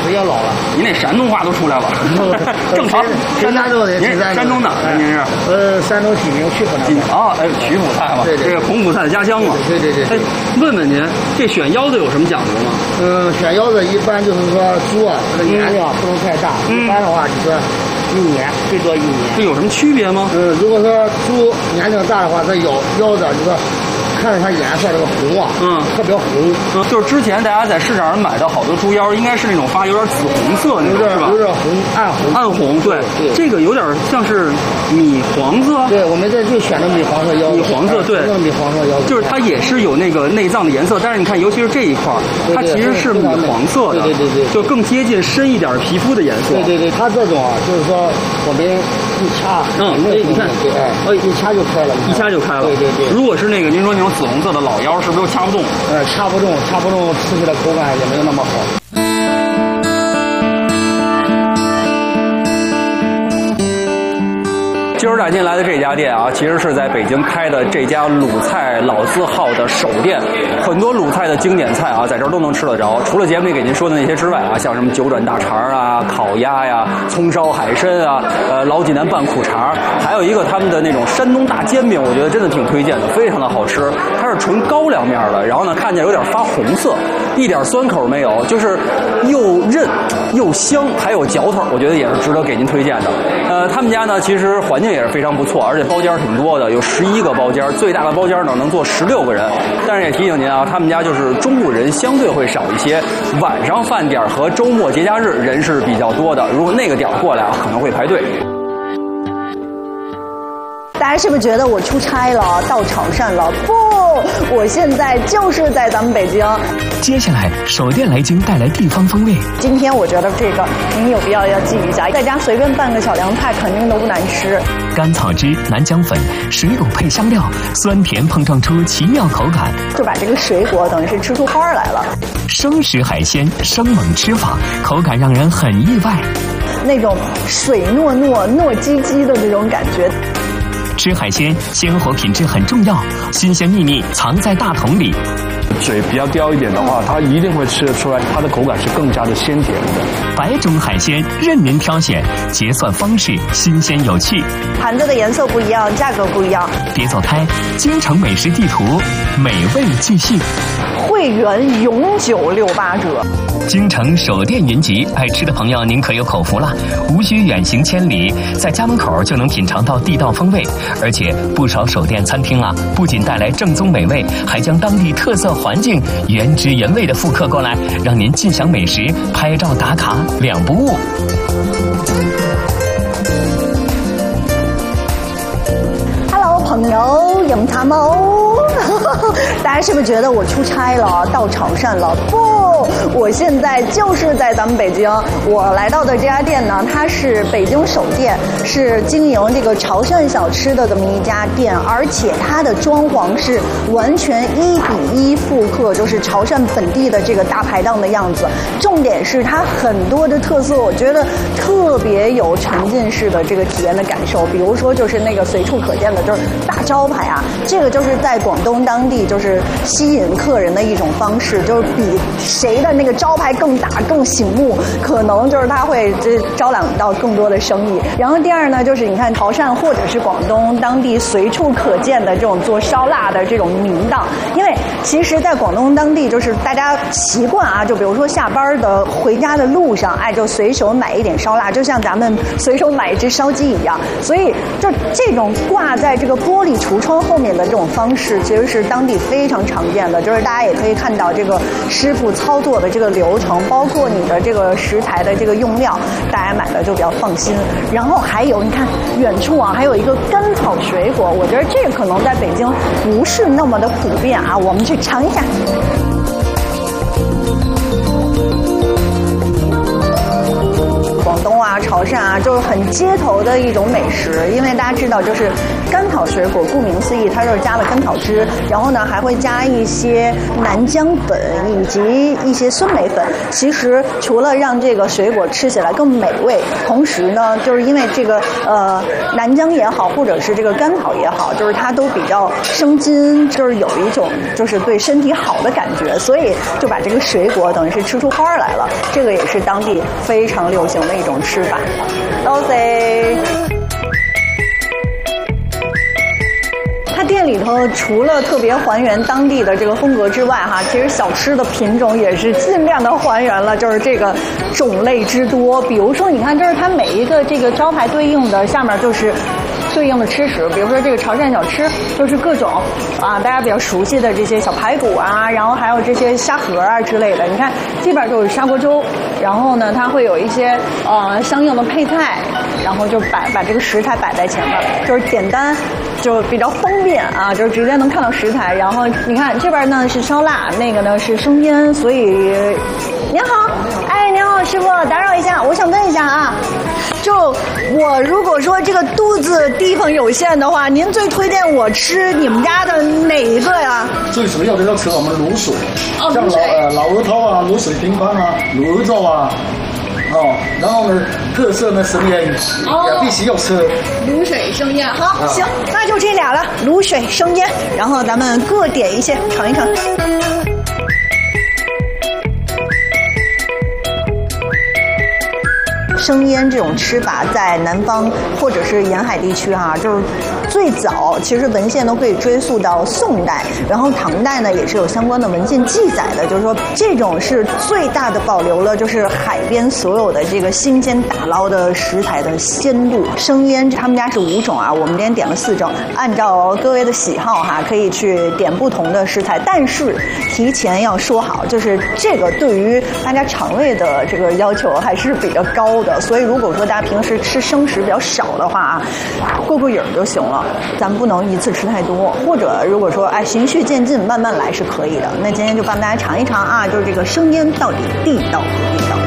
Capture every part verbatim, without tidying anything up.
比较老了。 您那山东话都出来了，正常。 山东的， 您山东的，您是？ 呃，山东济宁曲阜那边。 啊，哎，曲阜菜嘛，这个孔府菜的家乡嘛。 对对对。 哎，问问您，这选腰子有什么讲究吗？ 嗯，选腰子一般就是说猪啊，这个年龄啊不能太大，一般的话就是一年，最多一年。 这有什么区别吗？ 嗯，如果说猪年龄大的话，它腰腰子就说。看着它颜色这个红啊，嗯，特别红。 嗯，就是之前大家在市场上买到好多猪腰，应该是那种发有点紫红色那种，是吧？ 有点红，暗红。 暗红，对对。这个有点像是米黄色。 对，我们这就选的米黄色腰。 米黄色，对。 米黄色腰。 就是它也是有那个内脏的颜色，但是你看，尤其是这一块，它其实是米黄色的， 对对对对， 就更接近深一点皮肤的颜色。 对对对，它这种啊，就是说我们一掐， 嗯，哎，你看， 哎，一掐就开了， 一掐就开了。 对对对。 如果是那个您说那种紫红色的老腰，是不是又掐不动？ 呃，掐不动，掐不动，吃起来口感也没有那么好。 今儿带您来的这家店啊，其实是在北京开的这家鲁菜老字号的首店，很多鲁菜的经典菜啊，在这儿都能吃得着。除了节目里给您说的那些之外啊，像什么九转大肠啊、烤鸭呀、葱烧海参啊、呃老济南拌苦肠，还有一个他们的那种山东大煎饼，我觉得真的挺推荐的，非常的好吃。它是纯高粱面的，然后呢看见有点发红色，一点酸口没有，就是又韧又香，还有嚼头，我觉得也是值得给您推荐的。呃，他们家呢其实环境也是非常不错，而且包间挺多的，有十一个包间，最大的包间呢能坐十六个人。但是也提醒您啊，他们家就是中午人相对会少一些，晚上饭点和周末节假日人是比较多的。如果那个点过来啊，可能会排队。 大家是不是觉得我出差了，到潮汕了？不，我现在就是在咱们北京。 接下来，首店来京带来地方风味。 今天我觉得这个您有必要要记一下，在家随便拌个小凉菜，肯定都不难吃。 甘草汁、南姜粉、水果配香料，酸甜碰撞出奇妙口感， 就把这个水果等于是吃出花来了。 生食海鲜生猛吃法，口感让人很意外。 那种水糯糯、糯叽叽的那种感觉。 吃海鲜，鲜活品质很重要，新鲜秘密藏在大桶里。 嘴比较刁一点的话，它一定会吃得出来，它的口感是更加的鲜甜的。 百种海鲜任您挑选，结算方式新鲜有趣。 盘子的颜色不一样，价格不一样。 别走开，京城美食地图，美味继续。 会员永久六八折。 京城首店云集，爱吃的朋友您可有口福了，无需远行千里，在家门口就能品尝到地道风味。而且不少首店餐厅啊，不仅带来正宗美味，还将当地特色环境原汁原味的复刻过来，让您尽享美食，拍照打卡两不误。 Hello， 朋友，饮茶吗？大家是不是觉得我出差了，到潮汕了？不，我现在就是在咱们北京。我来到的这家店呢，它是北京首店，是经营这个潮汕小吃的这么一家店，而且它的装潢是完全一比一复刻，就是潮汕本地的这个大排档的样子。重点是它很多的特色，我觉得特别有沉浸式的这个体验的感受。比如说，就是那个随处可见的，就是大招牌啊，这个就是在广东当地就是吸引客人的一种方式，就是比谁的那个招牌更大更醒目，可能就是他会这招揽到更多的生意。然后第二呢，就是你看潮汕或者是广东当地随处可见的这种做烧腊的这种名档，因为其实在广东当地就是大家习惯啊，就比如说下班的回家的路上，哎，就随手买一点烧腊，就像咱们随手买一只烧鸡一样。所以就这种挂在这个玻璃橱窗后面的这种方式，其实是当地非常常见的，就是大家也可以看到这个师傅操作的这个流程，包括你的这个食材的这个用料，大家买的就比较放心。然后还有你看远处啊，还有一个甘草水果，我觉得这个可能在北京不是那么的普遍啊，我们去尝一下。广东啊、潮汕啊，就是很街头的一种美食，因为大家知道，就是甘草水果，顾名思义，它就是加了甘草汁，然后呢还会加一些南姜粉以及一些酸梅粉。其实除了让这个水果吃起来更美味，同时呢，就是因为这个呃南姜也好，或者是这个甘草也好，就是它都比较生津，就是有一种就是对身体好的感觉，所以就把这个水果等于是吃出花来了。这个也是当地非常流行的一种吃法。多谢。它店里头除了特别还原当地的这个风格之外，哈，其实小吃的品种也是尽量的还原了，就是这个种类之多。比如说，你看，就是它每一个这个招牌对应的下面就是对应的吃食，比如说这个潮汕小吃，就是各种啊大家比较熟悉的这些小排骨啊，然后还有这些虾盒啊之类的。你看，基本上就是砂锅粥，然后呢，它会有一些呃相应的配菜，然后就摆把这个食材摆在前面，就是简单。就比较方便啊，就是直接能看到食材。然后你看这边呢是烧腊，那个呢是生腌，所以您好，哎，您好，师傅，打扰一下，我想问一下啊，就我如果说这个肚子地方有限的话，您最推荐我吃你们家的哪一个呀？ 最主要的要吃我们的卤水， 哦， 像老呃老鹅头啊、卤水拼盘啊、卤鹅肉啊。哦，然后呢，特色呢生腌，哦、也必须要吃卤水生腌。好，啊、行，那就这俩了，卤水生腌，然后咱们各点一些尝一尝。生腌这种吃法在南方或者是沿海地区哈、啊，就是最早其实文献都可以追溯到宋代，然后唐代呢也是有相关的文献记载的，就是说这种是最大的保留了就是海边所有的这个新鲜打捞的食材的鲜度。生腌他们家是五种啊，我们今天点了四种，按照各位的喜好哈、啊，可以去点不同的食材，但是提前要说好，就是这个对于大家肠胃的这个要求还是比较高的。所以如果说大家平时吃生食比较少的话啊，过过瘾就行了，咱们不能一次吃太多。或者如果说哎循序渐进，慢慢来是可以的。那今天就帮大家尝一尝啊，就是这个生腌到底地道不地道？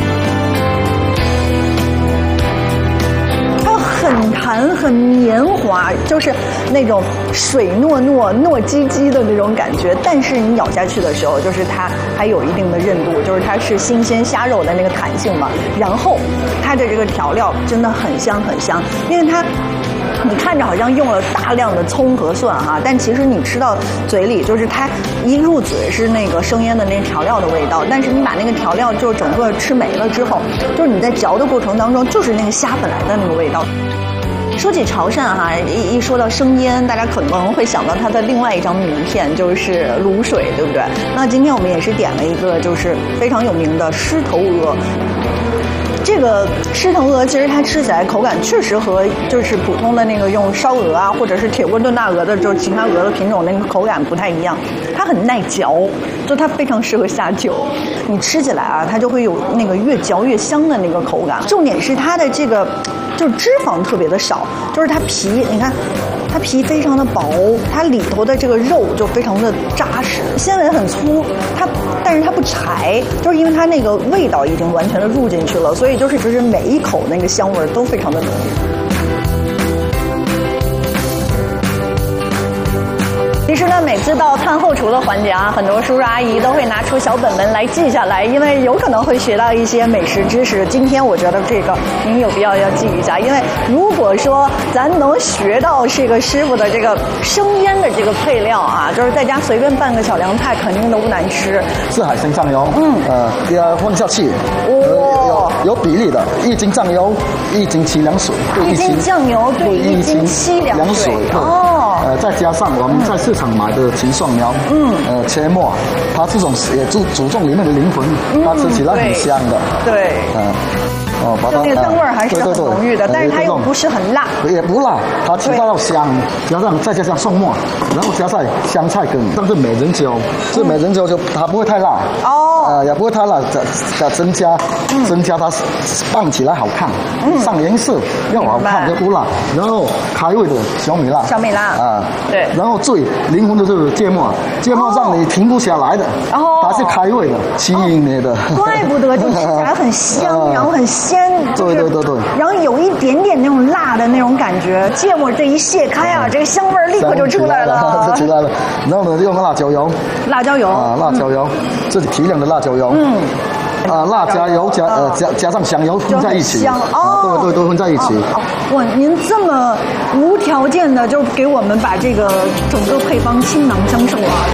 它很弹很绵滑，就是那种水糯糯、糯叽叽的那种感觉。但是你咬下去的时候，就是它还有一定的韧度，就是它是新鲜虾肉的那个弹性嘛。然后它的这个调料真的很香很香，因为它你看着好像用了大量的葱和蒜哈，但其实你吃到嘴里，就是它一入嘴是那个生腌的那个调料的味道，但是你把那个调料就整个吃没了之后，就是你在嚼的过程当中，就是那个虾本来的那个味道。说起潮汕哈，一一说到生腌，大家可能会想到它的另外一张名片，就是卤水，对不对？那今天我们也是点了一个就是非常有名的狮头鹅。这个狮头鹅其实它吃起来口感确实和就是普通的那个用烧鹅啊，或者是铁锅炖大鹅的，就是其他鹅的品种那个口感不太一样。它很耐嚼，就它非常适合下酒。你吃起来啊，它就会有那个越嚼越香的那个口感。重点是它的这个就是脂肪特别的少，就是它皮，你看它皮非常的薄，它里头的这个肉就非常的扎实，纤维很粗，它但是它不柴，就是因为它那个味道已经完全的入进去了，所以就是就是每一口那个香味都非常的浓郁。其实呢，每次到餐后厨的环节啊，很多叔叔阿姨都会拿出小本本来记下来，因为有可能会学到一些美食知识。今天我觉得这个您有必要要记一下，因为如果说咱能学到这个师傅的这个生腌的这个配料啊，就是在家随便拌个小凉菜，肯定都不难吃。 是海鲜酱油， 嗯， 呃，要放下去，哦，有有比例的，一斤酱油，一斤七两水， 一斤酱油对一斤七两水，哦， 呃，再加上我们在市场买的芹蒜苗，嗯，呃，切末，它这种也注注重里面的灵魂，它吃起来很香的， 对， 嗯。哦，把它就那个香味儿还是很浓郁的，但是它又不是很辣， 也不辣，它起到香，加上再加上蒜末，然后加上香菜根，但是美人椒，这美人椒就它不会太辣，哦，呃也不会太辣，再增加增加它拌起来好看，上颜色要好看就不辣，然后开胃的小米辣， 小米辣啊，对， 然后最灵魂的就是芥末，芥末让你停不下来的，它是开胃的，吸引你的， 怪不得就吃起来很香，然后很香。 鲜， 对对对对， 然后有一点点那种辣的那种感觉，芥末这一卸开啊，这个香味儿立刻就出来了， 出来了。然后呢，用辣椒油， 辣椒油啊，辣椒油，这是提亮的辣椒油，嗯。啊，辣加油加呃加加上香油混在一起， 香哦， 对对都混在一起。 哇，您这么无条件的就给我们把这个整个配方倾囊相授啊！